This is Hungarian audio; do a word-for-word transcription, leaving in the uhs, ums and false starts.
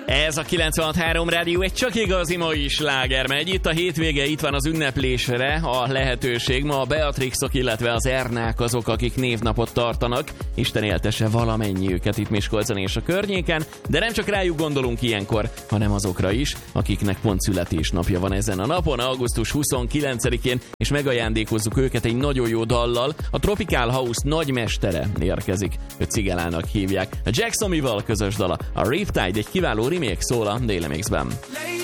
Ez a kilencvenhat három Rádió egy csak igazi mai sláger megy. Itt a hétvége, itt van az ünneplésre a lehetőség. Ma a Beatrixok, illetve az Ernák azok, akik névnapot tartanak. Isten éltesse valamennyiüket itt Miskolcon és a környéken, de nem csak rájuk gondolunk ilyenkor, hanem azokra is, akiknek pont születésnapja van ezen a napon, augusztus huszonkilencedikén, és megajándékozzuk őket egy nagyon jó dallal. A Tropical House nagymestere érkezik, őt Cigelának hívják. A Jacksomival közös dala, a Riptide, egy kiváló remake szól a Daily Mixben.